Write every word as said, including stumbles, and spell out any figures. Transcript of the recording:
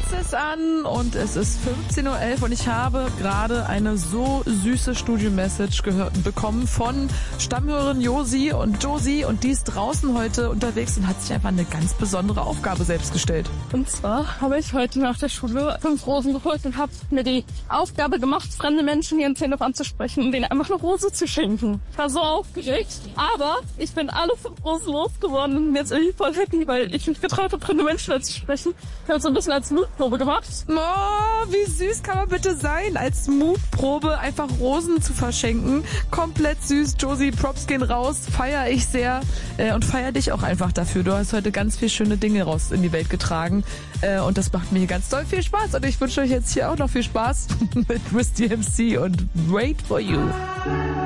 Es ist an und es ist fünfzehn Uhr elf und ich habe gerade eine so süße Studio-Message gehört, bekommen von Stammhörerin Josi und Josie und die ist draußen heute unterwegs und hat sich einfach eine ganz besondere Aufgabe selbst gestellt. Und zwar habe ich heute nach der Schule fünf Rosen geholt und habe mir die Aufgabe gemacht, fremde Menschen hier in Zehn anzusprechen und denen einfach eine Rose zu schenken. Ich war so aufgeregt, aber ich bin alle fünf Rosen losgeworden und bin jetzt irgendwie voll happy, weil ich mich getraut habe, fremde Menschen anzusprechen. Ich habe so ein bisschen als Mutprobe gemacht. Oh, wie süß kann man bitte sein, als Mutprobe einfach Rosen zu verschenken. Komplett süß. Josie, Props gehen raus. Feier ich sehr äh, und feier dich auch einfach dafür. Du hast heute ganz viele schöne Dinge raus in die Welt getragen äh, und das macht mir hier ganz doll viel Spaß und ich wünsche euch jetzt hier auch noch viel Spaß mit Chris D M C und Wait for You.